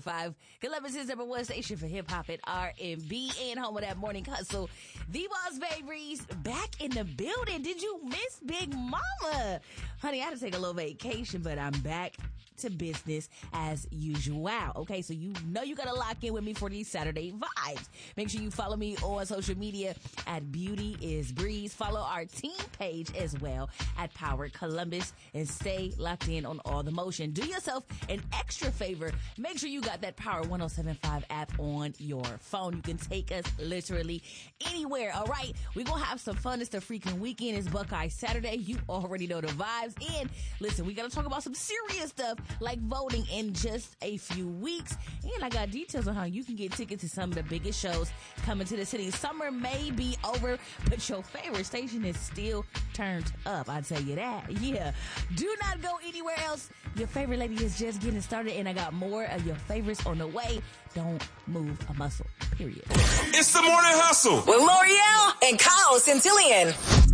107.5. Columbus' #1 station for hip hop and R&B, and home of that morning hustle. The Boss Babies back in the building. Did you miss Big Mama? Honey, I had to take a little vacation, but I'm back to business as usual. Okay, so you know you gotta lock in with me for these Saturday vibes. Make sure you follow me on social media at Beauty is Breeze. Follow our team page as well at Power Columbus, and stay locked in on all the motion. Do yourself an extra favor. Make sure you got that Power 107.5 app on your phone. You can take us literally anywhere. All right, we're gonna have some fun. It's the freaking weekend. It's Buckeye Saturday. You already know the vibes. And listen, we gotta talk about some serious stuff like voting in just a few weeks. And I got details on how you can get tickets to some of the biggest shows coming to the city. Summer may be over, but your favorite station is still turned up. I'll tell you that. Yeah. Do not go anywhere else. Your favorite lady is just getting started, and I got more of your favorites on the way. Don't move a muscle, period. It's the Morning Hustle with L'Oreal and Kyle Centillion.